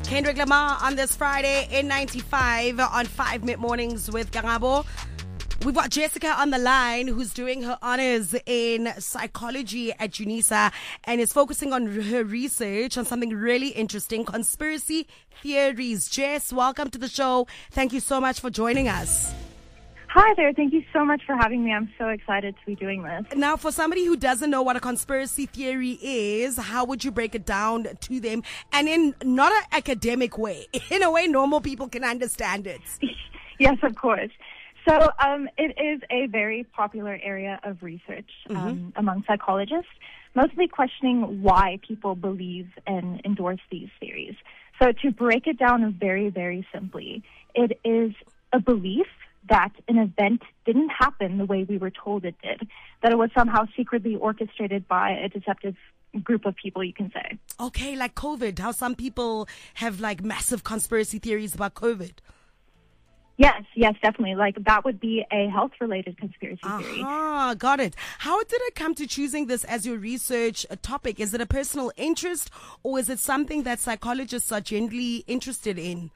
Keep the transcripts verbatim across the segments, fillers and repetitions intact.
Kendrick Lamar on this Friday in ninety-five on five Mid Mornings with Gangabo. We've got Jessica on the line who's doing her honors in psychology at UNISA and is focusing on her research on something really interesting, conspiracy theories. Jess, welcome to the show. Thank you so much for joining us. Hi there. Thank you so much for having me. I'm so excited to be doing this. Now, for somebody who doesn't know what a conspiracy theory is, how would you break it down to them? And in not an academic way, in a way normal people can understand it. Yes, of course. So um, it is a very popular area of research um, mm-hmm. among psychologists, mostly questioning why people believe and endorse these theories. So to break it down very, very simply, it is a belief that an event didn't happen the way we were told it did, that it was somehow secretly orchestrated by a deceptive group of people, you can say. Okay, like COVID, how some people have like massive conspiracy theories about COVID. Yes, yes, definitely. Like that would be a health-related conspiracy theory. Ah, got it. How did it come to choosing this as your research topic? Is it a personal interest or is it something that psychologists are generally interested in?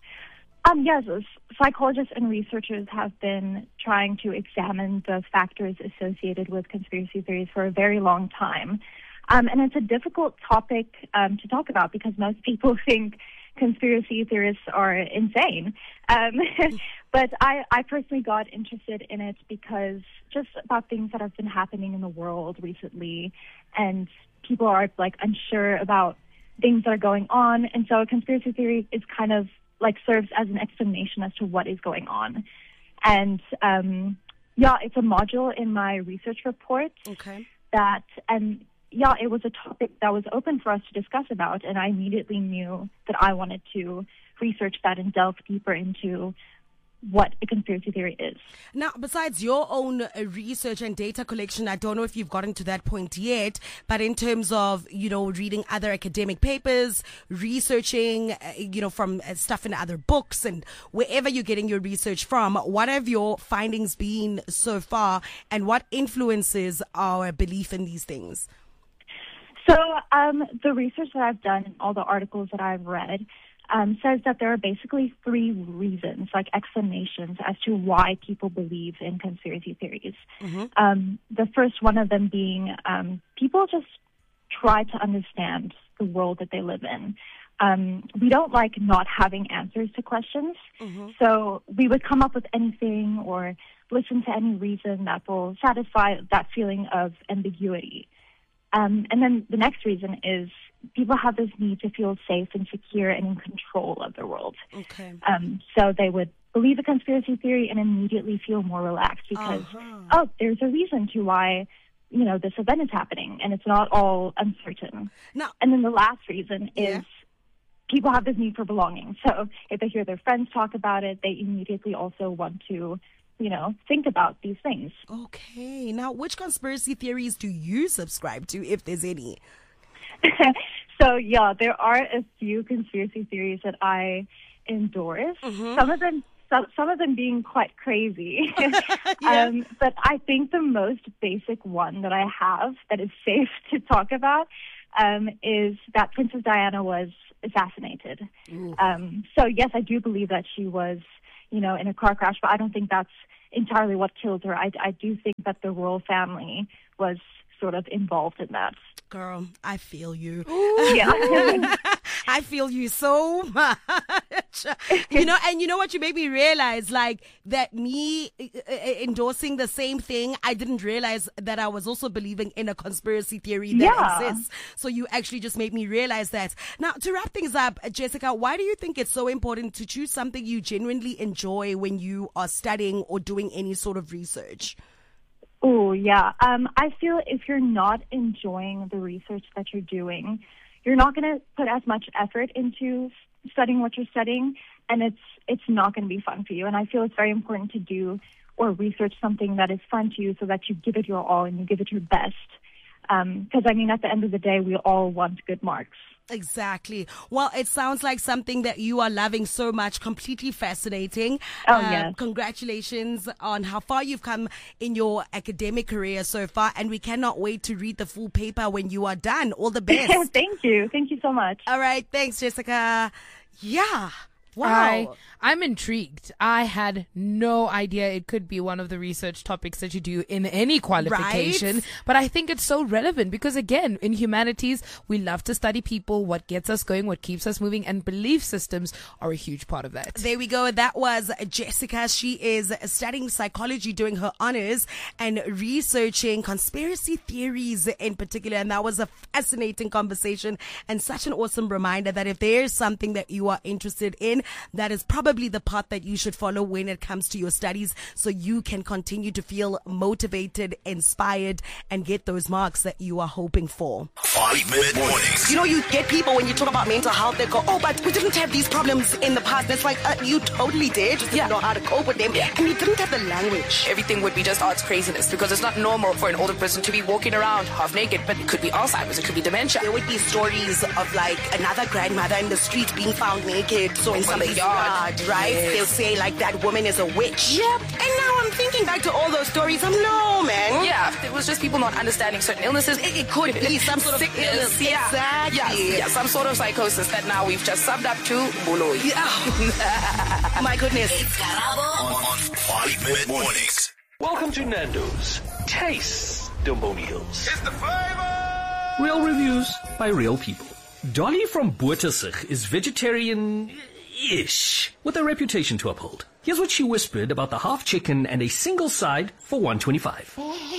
Um, yes, psychologists and researchers have been trying to examine the factors associated with conspiracy theories for a very long time. Um, and it's a difficult topic um, to talk about because most people think conspiracy theorists are insane. Um, but I, I personally got interested in it because just about things that have been happening in the world recently, and people are like unsure about things that are going on. And so a conspiracy theory is kind of like serves as an explanation as to what is going on. And um, yeah, it's a module in my research report. Okay. That, and yeah, it was a topic that was open for us to discuss about, and I immediately knew that I wanted to research that and delve deeper into what a conspiracy theory is. Now, besides your own research and data collection, I don't know if you've gotten to that point yet, but in terms of, you know, reading other academic papers, researching, uh, you know, from uh, stuff in other books and wherever you're getting your research from, what have your findings been so far and what influences our belief in these things? So um, the research that I've done and all the articles that I've read um, says that there are basically three reasons, like explanations, as to why people believe in conspiracy theories. Mm-hmm. Um, the first one of them being um, people just try to understand the world that they live in. Um, we don't like not having answers to questions. Mm-hmm. So we would come up with anything or listen to any reason that will satisfy that feeling of ambiguity. Um, and then the next reason is people have this need to feel safe and secure and in control of their world. Okay. Um, so they would believe a conspiracy theory and immediately feel more relaxed because, uh-huh. oh, there's a reason to why, you know, this event is happening and it's not all uncertain. No. And then the last reason is yeah. people have this need for belonging. So if they hear their friends talk about it, they immediately also want to, you know, think about these things. Okay. Now, which conspiracy theories do you subscribe to, if there's any? So, yeah, there are a few conspiracy theories that I endorse. Mm-hmm. Some of them some, some of them being quite crazy. yeah. um, but I think the most basic one that I have that is safe to talk about um, is that Princess Diana was assassinated. Um, so, yes, I do believe that she was, you know, in a car crash, but I don't think that's entirely what killed her. I, I do think that the royal family was sort of involved in that. Girl, I feel you. Yeah. I feel you so much. You know, and you know what? You made me realize, like, that me endorsing the same thing, I didn't realize that I was also believing in a conspiracy theory that yeah. exists. So you actually just made me realize that. Now, to wrap things up, Jessica, why do you think it's so important to choose something you genuinely enjoy when you are studying or doing any sort of research? Oh, yeah. Um, I feel if you're not enjoying the research that you're doing, you're not going to put as much effort into studying what you're studying, and it's it's not going to be fun for you. And I feel it's very important to do or research something that is fun to you so that you give it your all and you give it your best. Because, um, I mean, at the end of the day, we all want good marks. Exactly. Well, it sounds like something that you are loving so much, completely fascinating. Oh, uh, yes. Congratulations on how far you've come in your academic career so far, and we cannot wait to read the full paper when you are done. All the best. Thank you. Thank you so much. All right. Thanks, Jessica. Yeah. Wow. I, I'm intrigued. I had no idea it could be one of the research topics that you do in any qualification. Right? But I think it's so relevant because, again, in humanities, we love to study people, what gets us going, what keeps us moving, and belief systems are a huge part of that. There we go. That was Jessica. She is studying psychology, doing her honors and researching conspiracy theories in particular. And that was a fascinating conversation and such an awesome reminder that if there's something that you are interested in, that is probably the path that you should follow when it comes to your studies, so you can continue to feel motivated, inspired, and get those marks that you are hoping for. Five Minute Mornings. You know, you get people when you talk about mental health, they go, oh, but we didn't have these problems in the past. It's like, uh, you totally did. Just didn't know how to cope with them. And you didn't have the language. Everything would be just arts craziness because it's not normal for an older person to be walking around half naked, but it could be Alzheimer's, it could be dementia. There would be stories of like another grandmother in the street being found naked. So in somebody's yard, yard, right? Yes. They'll say like that woman is a witch. Yep. And now I'm thinking back to all those stories. I'm no, man. Yeah, it was just people not understanding certain illnesses. It, it could be some sort of sickness. illness. Yeah. Exactly. Yes, yeah, some sort of psychosis that now we've just summed up to Buloi. Yeah. My goodness. On, on Five Minute Mornings. Welcome to Nando's Taste Testimonials. It's the flavor. Real reviews by real people. Dolly from Boertesig is vegetarian-ish, with a reputation to uphold. Here's what she whispered about the half chicken and a single side for one twenty-five.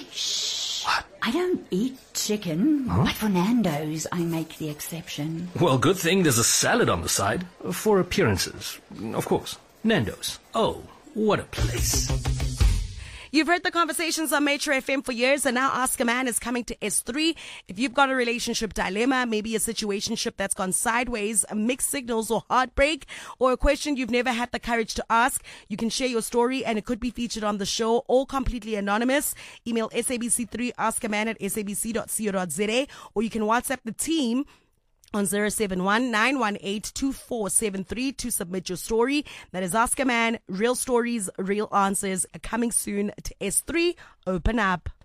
I don't eat chicken, Huh? but for Nando's, I make the exception. Well, good thing there's a salad on the side. For appearances, of course. Nando's. Oh, what a place. You've heard the conversations on Metro F M for years, and now Ask a Man is coming to S three. If you've got a relationship dilemma, maybe a situationship that's gone sideways, mixed signals or heartbreak, or a question you've never had the courage to ask, you can share your story and it could be featured on the show, all completely anonymous. Email S A B C three ask a man at s a b c dot co dot z a, or you can WhatsApp the team on zero seven one nine one eight two four seven three to submit your story. That is Ask a Man, real stories, real answers, coming soon to S three. Open up.